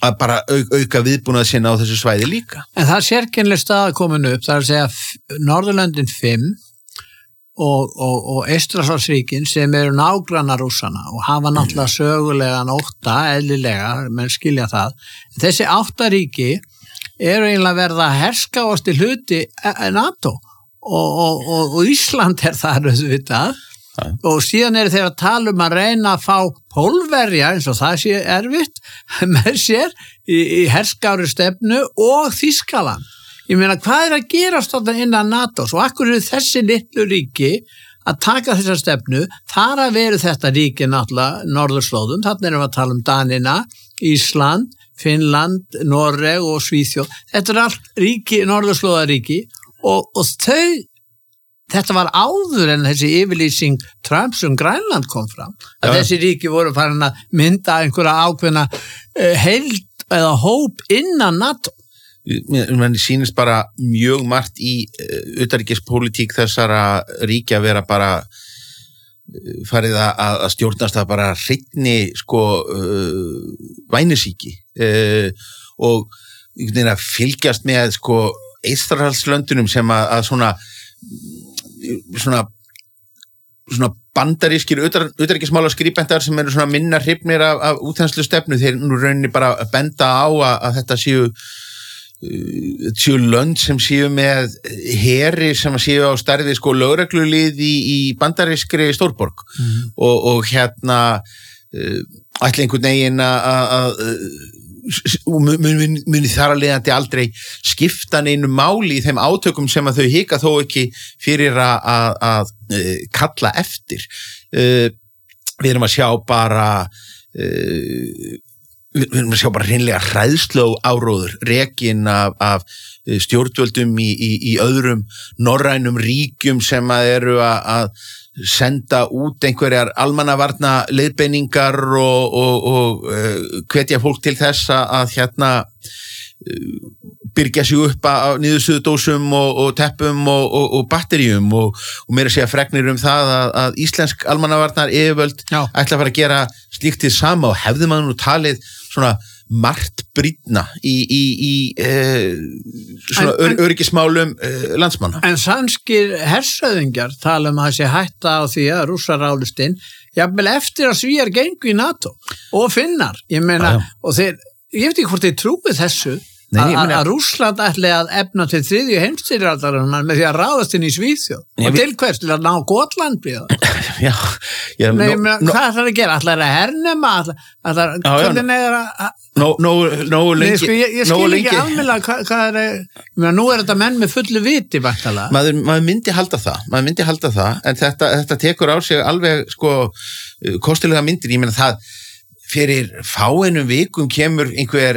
að bara auka viðbúnað sinna á þessu svæði líka. En það er sérkennileg staða komin upp, það er að segja Norðurlöndin 5 og Eystrasaltsríkin sem eru nágrannar Rússana og hafa náttúrulega sögulegan 8, eðlilega, menn skilja það. Þessi 8 ríki eru eiginlega verða að herskávast til hluti NATO og Ísland þar auðvitað. Og síðan eru þeir að tala að reyna að fá Pólverja, eins og það sé erfitt, með sér í herskári stefnu og Þýskaland. Ég meina, hvað að gerast þarna innan NATO? Svo akkur eru þessi litlu ríki að taka þessa stefnu, þar að veru þetta ríki náttúrulega norðurslóðum, þarna erum við að tala Danina, Ísland, Finnland, Noreg og Svíþjóð. Þetta allt ríki, norðurslóðaríki og þau. Þetta var áður en þessi yfirlýsing Trumps Grænland kom fram, að þessi ríki voru farin að mynda einhverja ákveðna heild eða hóp innan NATO. Man sýnist bara mjög margt í utanríkispólitík þessara ríkja vera bara farið að stjórnast að bara hreinni vænisíki og að fylgjast með Eystrasaltslöndunum sem að svona bandarískir utanríkismála skribentar sem eru svona minna hrifnir af útþenslu stefnu, þeir nú rauninni bara benda á að þetta séu lönd sem séu með heri sem séu á stærði lögreglulið í bandarískri stórborg og ætla einhvern veginn að muni þar að leiðandi aldrei skipta neinu máli í þeim átökum sem að þau hika þó ekki fyrir að kalla eftir. Við erum að sjá bara hreinlega hræðslu áróður rekin af stjórnvöldum í öðrum norrænum ríkjum sem að eru að senda út einhverjar almannavarna leiðbeiningar og hvetja fólk til þess að byrgja sig upp á niðursuðudósum og teppum og batteríum og meira segja fregnir það að íslensk almannavarnar yfirvöld ætla að fara að gera slíkt hið sama og hefði maður nú talið svona margt brýnna í svona öryggismálum landsmanna. En sænskir hersöðingjar tala að það sé hætta á því að Rússar ráðist inn, jafnvel eftir að Svíar gengu í NATO og Finnar. Ég meina, og ég veit ekki hvort þeir trúið þessu að Rússland ætli að efna til 3. heimsstyrjaldarinnar með því að ráðast inn í Svíþjóð og til hvers til að ná Gotland við það. Hvað ætlar að gera? Ætlar að hernema? Hvernig er að nógu lengi. Ég skil ekki almennilega hvað nú er þetta menn með fullu viti væntanlega. Maður myndi halda það, en þetta tekur á sig alveg kostilega myndir. Ég meina það fyrir fáeinum vikum kemur einhver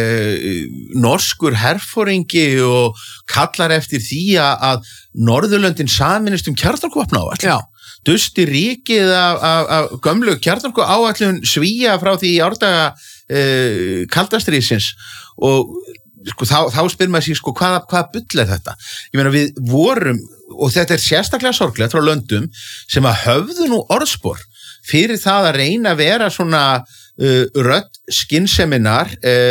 norskur herforingi og kallar eftir því að Norðurlöndin sameinist kjarnorkuvopnaáætlun. Dusti ríkið af gömlu kjarnorkuáætlun Svía frá því í árdaga kaldastríðsins og þá spyr maður sig hvaða bull er þetta? Ég meina við vorum, og þetta er sérstaklega sorglegt frá löndum sem að höfðu nú orðspor fyrir það að reyna að vera svona rödd skynseminar.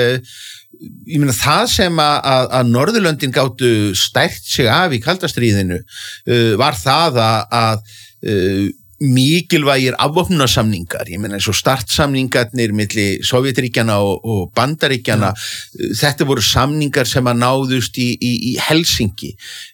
Ég meina það sem að Norðurlöndin gátu stært sig af í kaldastríðinu var það að mikilvægir afvopnunarsamningar, ég meina eins og startsamningarnir milli Sovétríkjanna og Bandaríkjanna, þetta voru samningar sem að náðust í Helsinki.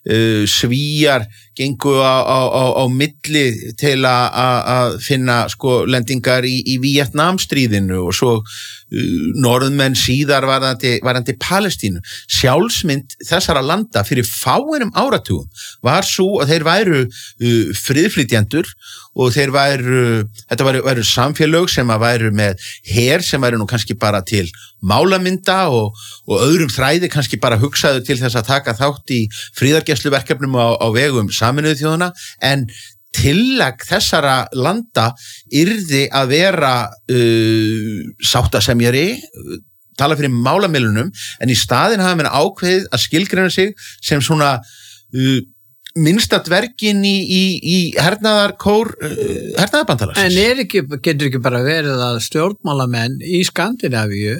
Svíar gengu á milli til að finna lendingar í Víetnamstríðinu og svo norðmenn síðar varðandi Palestínu. Sjálfsmynd þessara landa fyrir fáeinum áratugum var svo að þeir væru friðflytjendur og þetta væru samfélög sem að væru með her sem væru nú kannski bara til málamynda og öðrum þræði kannski bara hugsaðu til þess að taka þátt í friðargæsluverkefnum á vegum Sameinuðu þjóðanna, en tillag þessara landa yrði að vera sáttasemjari, tala fyrir málamilunum, en í staðinn hafa menn ákveðið að skilgreina sig sem svona minnsta dvergin í hernaðarkór hernaðarbandalagsins. En getur ekki bara verið að stjórnmálamenn í Skandinavíu